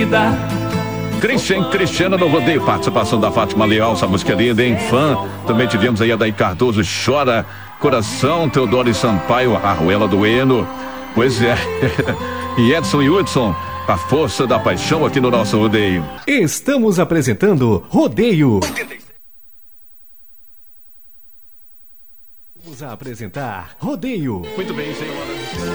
vida. Cristiana no rodeio, participação da Fátima Leal, essa música linda, hein? Fã. Também tivemos aí a Daí Cardoso, Chora Coração, Teodoro Sampaio, Arruela do Eno. Pois é. E Edson e Hudson, a força da paixão aqui no nosso rodeio. Estamos apresentando Rodeio. Vamos apresentar Rodeio. Muito bem, senhoras.